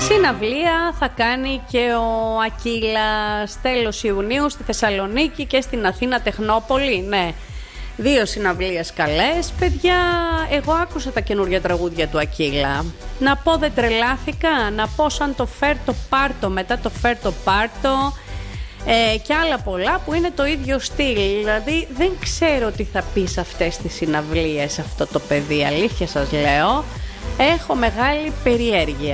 Συναυλία θα κάνει και ο Ακύλας τέλος Ιουνίου στη Θεσσαλονίκη και στην Αθήνα Τεχνόπολη. Ναι, 2 συναυλίες καλές. Παιδιά, εγώ άκουσα τα καινούργια τραγούδια του Ακύλα. Να πω δεν τρελάθηκα, να πω σαν το φέρ το πάρτο μετά το φέρ το πάρτο και άλλα πολλά που είναι το ίδιο στυλ. Δηλαδή δεν ξέρω τι θα πει σε αυτές τις συναυλίες αυτό το παιδί, αλήθεια σας λέω. Έχω μεγάλη περιέργεια.